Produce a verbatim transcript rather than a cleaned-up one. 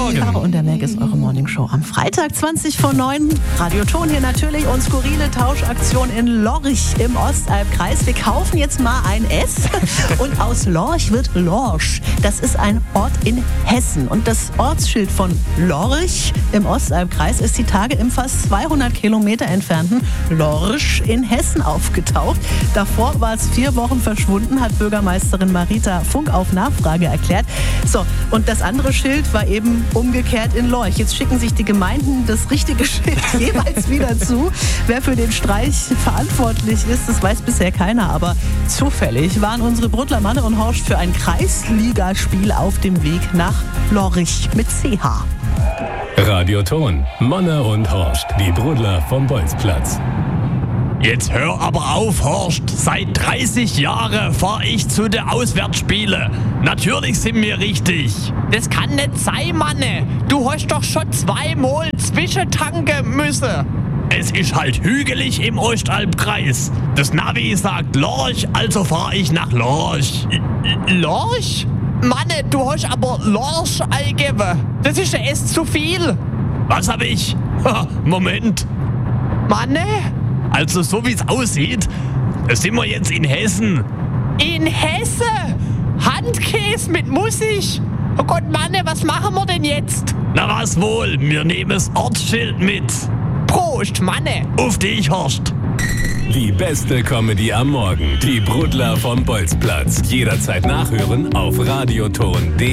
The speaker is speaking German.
Morgen. Und der Meg ist eure Morningshow am Freitag, zwanzig vor neun. Radioton hier natürlich und skurrile Tauschaktion in Lorch im Ostalbkreis. Wir kaufen jetzt mal ein S und aus Lorch wird Lorsch. Das ist ein Ort in Hessen. Und das Ortsschild von Lorch im Ostalbkreis ist die Tage im fast zweihundert Kilometer entfernten Lorsch in Hessen aufgetaucht. Davor war es vier Wochen verschwunden, hat Bürgermeisterin Marita Funk auf Nachfrage erklärt. So, und das andere Schild war eben umgekehrt in Lorch. Jetzt schicken sich die Gemeinden das richtige Schild jeweils wieder zu. Wer für den Streich verantwortlich ist, das weiß bisher keiner. Aber zufällig waren unsere Brudler Manne und Horst für ein Kreisligaspiel auf dem Weg nach Lorch mit C H. Radioton. Manne und Horst. Die Brudler vom Bolzplatz. Jetzt hör aber auf, Horst. Seit dreißig Jahren fahr ich zu den Auswärtsspielen. Natürlich sind wir richtig. Das kann nicht sein, Manne. Du hast doch schon zweimal zwischentanken müssen. Es ist halt hügelig im Ostalbkreis. Das Navi sagt Lorch, also fahr ich nach Lorch. Lorch? Manne, du hast aber Lorch eingegeben. Das ist ja erst zu viel. Was hab ich? Ha, Moment. Manne? Also so wie es aussieht, sind wir jetzt in Hessen. In Hessen? Handkäse mit Musik? Oh Gott, Manne, was machen wir denn jetzt? Na was wohl, wir nehmen das Ortsschild mit. Prost, Manne. Auf dich, Horst. Die beste Comedy am Morgen. Die Brudler vom Bolzplatz. Jederzeit nachhören auf radioton punkt de.